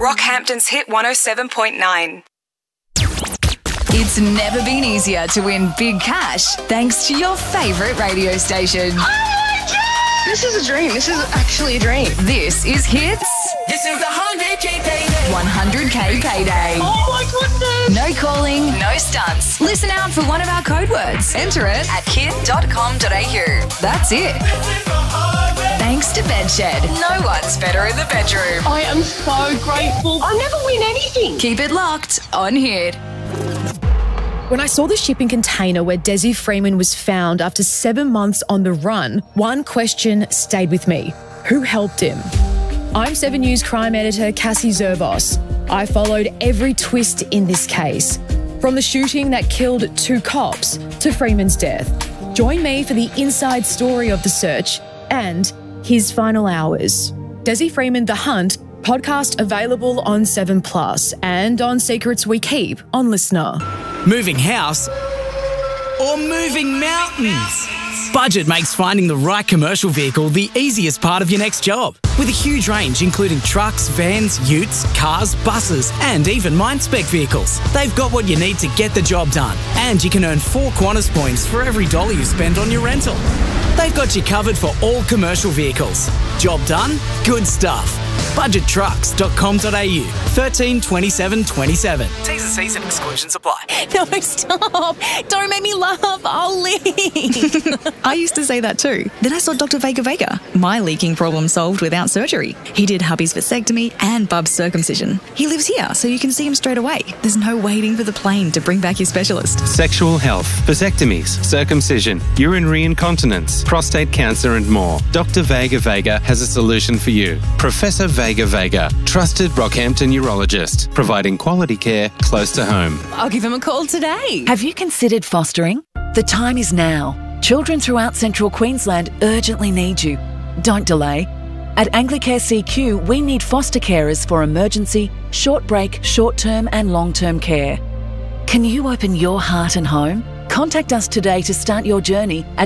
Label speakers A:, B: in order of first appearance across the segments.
A: Rockhampton's Hit 107.9.
B: It's never been easier to win big cash thanks to your favourite radio station.
C: This is a dream. This is actually a dream.
B: This is Hits.
D: This is 100K payday.
B: 100K payday.
C: Oh my goodness.
B: No calling, no stunts. Listen out for one of our code words. Enter it at hit.com.au. That's it. Thanks to Bedshed. No one's better in the bedroom.
C: I am so grateful. I never win anything.
B: Keep it locked on Hit.
E: When I saw the shipping container where Desi Freeman was found after 7 months on the run, one question stayed with me. Who helped him? I'm 7 News crime editor Cassie Zervos. I followed every twist in this case, from the shooting that killed 2 cops to Freeman's death. Join me for the inside story of the search and his final hours. Desi Freeman, The Hunt, podcast available on 7plus and on Secrets We Keep on Listener.
F: Moving house or moving mountains? Budget makes finding the right commercial vehicle the easiest part of your next job. With a huge range including trucks, vans, utes, cars, buses and even mine-spec vehicles. They've got what you need to get the job done. And you can earn 4 Qantas points for every dollar you spend on your rental. They've got you covered for all commercial vehicles. Job done? Good stuff. Budgettrucks.com.au 13 27 27. T's and C's and exclusions apply.
G: No, stop. Don't make me laugh. I'll leave. I used to say that too. Then I saw Dr. Vega. My leaking problem solved without surgery. He did hubby's vasectomy and Bub's circumcision. He lives here, so you can see him straight away. There's no waiting for the plane to bring back your specialist.
H: Sexual health, vasectomies, circumcision, urinary incontinence, prostate cancer and more. Dr. Vega has a solution for you. Professor Vega, trusted Rockhampton urologist, providing quality care close to home.
G: I'll give him a call today.
I: Have you considered fostering? The time is now. Children throughout Central Queensland urgently need you. Don't delay. At Anglicare CQ, we need foster carers for emergency, short break, short-term and long-term care. Can you open your heart and home? Contact us today to start your journey at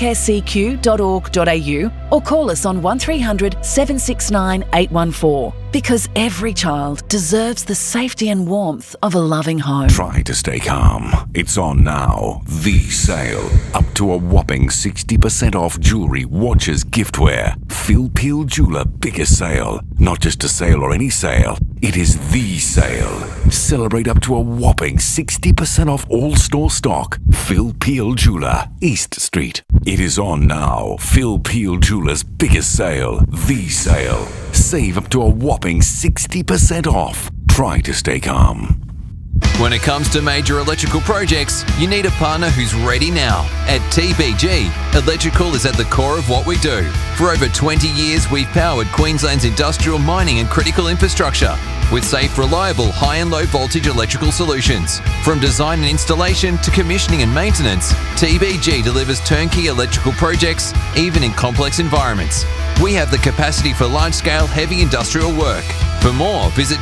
I: anglicarecq.org.au or call us on 1300 769 814. Because every child deserves the safety and warmth of a loving home.
J: Try to stay calm. It's on now. The sale. Up to a whopping 60% off jewellery, watches, giftware. Phil Peel Jeweller biggest sale. Not just a sale or any sale. It is the sale. Celebrate up to a whopping 60% off all store stock. Phil Peel Jeweller, East Street. It is on now. Phil Peel Jeweller's biggest sale. The sale. Save up to a whopping 60% off. Try to stay calm.
K: When it comes to major electrical projects, you need a partner who's ready now. At TBG, electrical is at the core of what we do. For over 20 years, we've powered Queensland's industrial, mining and critical infrastructure with safe, reliable, high and low voltage electrical solutions. From design and installation to commissioning and maintenance, TBG delivers turnkey electrical projects, even in complex environments. We have the capacity for large-scale heavy industrial work. For more, visit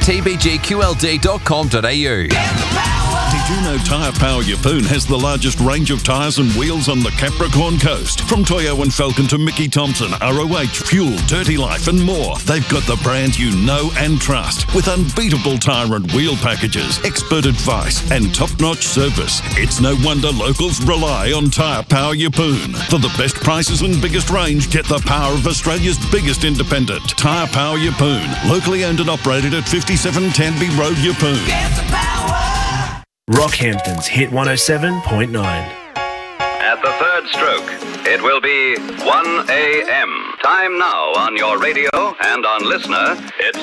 K: tbgqld.com.au.
L: Did you know Tyre Power Yeppoon has the largest range of tyres and wheels on the Capricorn Coast? From Toyo and Falcon to Mickey Thompson, ROH, Fuel, Dirty Life and more. They've got the brand you know and trust with unbeatable tyre and wheel packages, expert advice and top-notch service. It's no wonder locals rely on Tyre Power Yeppoon. For the best prices and biggest range, get the power of Australia's biggest independent. Tyre Power Yeppoon. Locally owned and operated at 57 Tanby Road, Yeppoon.
D: Get the power.
M: Rockhampton's Hit 107.9.
N: At the third stroke, it will be 1 a.m. Time now on your radio and on Listener. It's